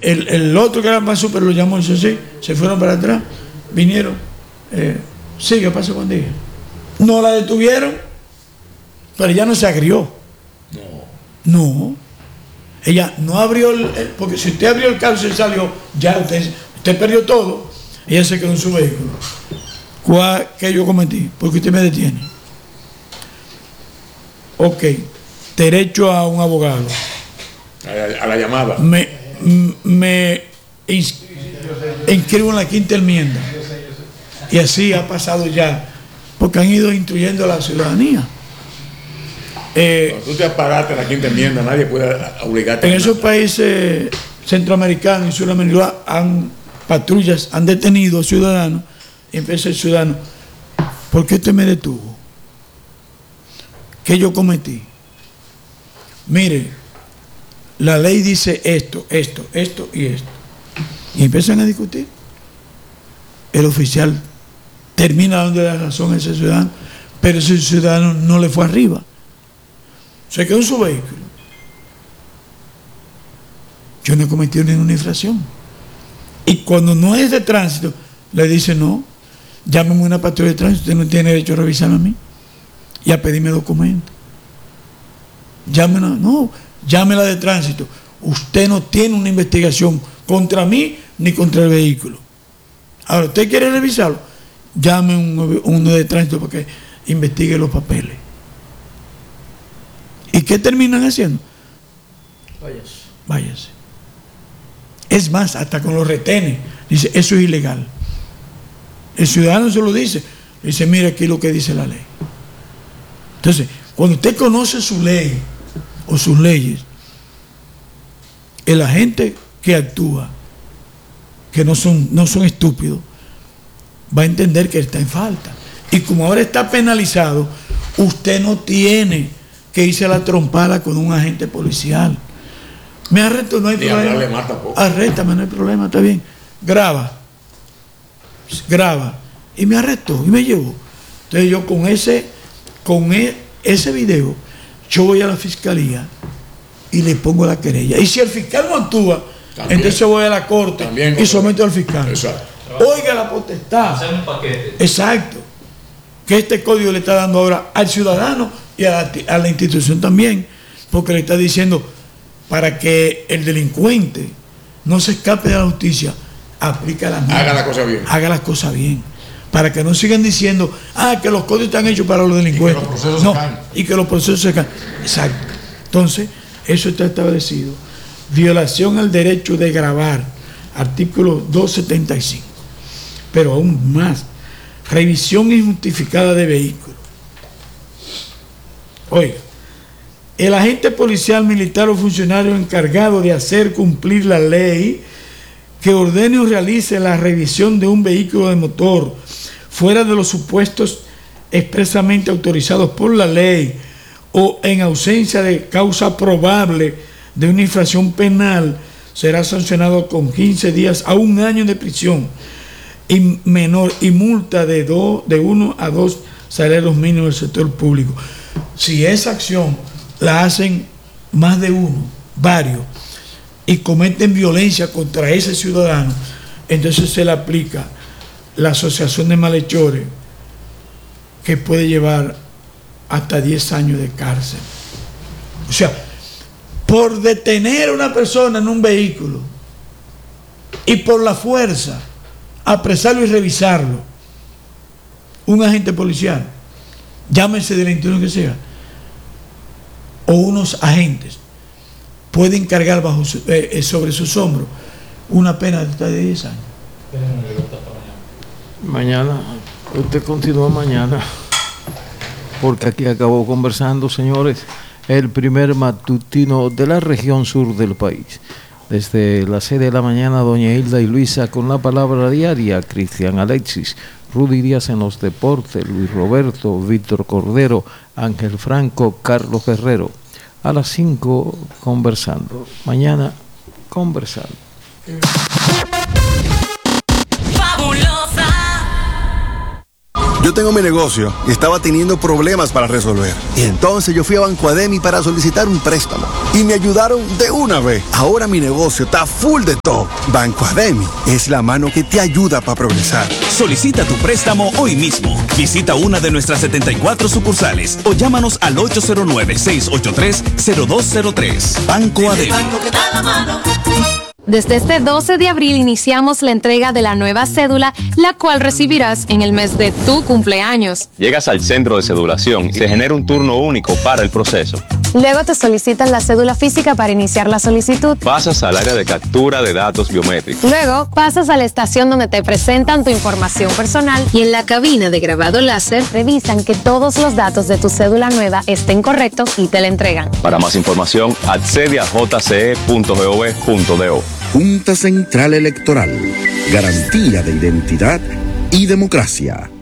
el otro que era más súper lo llamó y dice, sí, se fueron para atrás, vinieron, sí, ¿qué pasó con ella? No la detuvieron, pero ella no se agrió. No. Ella no abrió, porque si usted abrió el carro y se salió, ya usted perdió todo. Ella se quedó en su vehículo. ¿Qué yo cometí? Porque usted me detiene. Ok, derecho a un abogado. A la llamada. Me inscribo en la quinta enmienda. Y así ha pasado ya, porque han ido instruyendo a la ciudadanía. Cuando tú te aparaste en la quinta enmienda, nadie puede obligarte. En esos países centroamericanos y suramericanos patrullas han detenido a ciudadanos y empieza el ciudadano, ¿por qué usted me detuvo? ¿Qué yo cometí? Mire, la ley dice esto y esto. Y empiezan a discutir. El oficial termina dando la razón a ese ciudadano, pero ese ciudadano no le fue arriba. Se quedó en su vehículo. Yo no he cometido ninguna infracción. Y cuando no es de tránsito, le dice, no, llámeme a una patrulla de tránsito, usted no tiene derecho a revisarme a mí y a pedirme documentos. Llámela de tránsito. Usted no tiene una investigación contra mí ni contra el vehículo. Ahora, ¿usted quiere revisarlo? Llame a uno de tránsito para que investigue los papeles. ¿Y qué terminan haciendo? Váyase. Es más, hasta con los retenes. Dice, eso es ilegal. El ciudadano se lo dice. Dice, mire aquí lo que dice la ley. Entonces, cuando usted conoce su ley o sus leyes, el agente que actúa, que no son estúpidos, va a entender que está en falta. Y como ahora está penalizado, usted no tiene que irse a la trompada con un agente policial. Me arresto, no hay problema. Arréstame, no hay problema, está bien. Graba. Y me arrestó y me llevó. Entonces yo con ese video, yo voy a la fiscalía y le pongo la querella. Y si el fiscal no actúa, también, entonces voy a la corte y someto al fiscal. Exacto. Oiga la potestad. Hacer un paquete. Exacto. Que este código le está dando ahora al ciudadano y a la institución también, porque le está diciendo, para que el delincuente no se escape de la justicia, aplica la norma. Haga las cosas bien. Para que no sigan diciendo, que los códigos están hechos para los delincuentes. Y que los procesos se caen. Exacto. Entonces, eso está establecido. Violación al derecho de grabar, artículo 275. Pero aún más, revisión injustificada de vehículos. Oiga, el agente policial, militar o funcionario encargado de hacer cumplir la ley que ordene o realice la revisión de un vehículo de motor fuera de los supuestos expresamente autorizados por la ley o en ausencia de causa probable de una infracción penal, será sancionado con 15 días a 1 año de prisión y menor y multa de 1 a 2 salarios mínimos del sector público. Si esa acción la hacen más de uno, varios, y cometen violencia contra ese ciudadano, entonces se le aplica la asociación de malhechores, que puede llevar hasta 10 años de cárcel. O sea, por detener a una persona en un vehículo y por la fuerza apresarlo y revisarlo, un agente policial, llámese de la institución que sea, o unos agentes, pueden cargar sobre sus hombros una pena de 10 años. Mañana, usted continúa mañana, porque aquí acabó conversando, señores, el primer matutino de la región sur del país. Desde las 6 de la mañana, doña Hilda y Luisa con la palabra diaria, Cristian Alexis, Rudy Díaz en los deportes, Luis Roberto, Víctor Cordero, Ángel Franco, Carlos Guerrero. A las 5 conversando. Mañana conversando. Fabulosa. Yo tengo mi negocio y estaba teniendo problemas para resolver. Y entonces yo fui a Banco Ademi para solicitar un préstamo. Y me ayudaron de una vez. Ahora mi negocio está full de todo. Banco Ademi es la mano que te ayuda para progresar. Solicita tu préstamo hoy mismo. Visita una de nuestras 74 sucursales o llámanos al 809-683-0203. Banco Ademi. Desde este 12 de abril iniciamos la entrega de la nueva cédula, la cual recibirás en el mes de tu cumpleaños. Llegas al centro de cedulación y se genera un turno único para el proceso. Luego te solicitan la cédula física para iniciar la solicitud. Pasas al área de captura de datos biométricos. Luego pasas a la estación donde te presentan tu información personal y en la cabina de grabado láser revisan que todos los datos de tu cédula nueva estén correctos y te la entregan. Para más información, accede a jce.gov.do. Junta Central Electoral. Garantía de identidad y democracia.